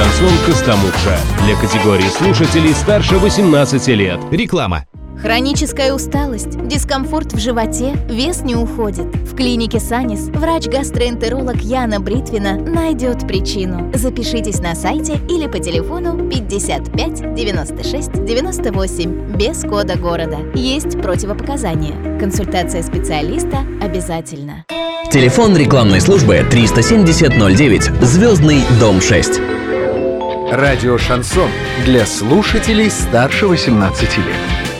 шансон Костомукша для категории слушателей старше 18 лет. Реклама. Хроническая усталость, дискомфорт в животе, вес не уходит. В клинике Санис врач-гастроэнтеролог Яна Бритвина найдет причину. Запишитесь на сайте или по телефону 55 96 98 без кода города. Есть противопоказания. Консультация специалиста обязательно. Телефон рекламной службы 370 09, Звездный дом 6. Радио «Шансон» для слушателей старше 18 лет.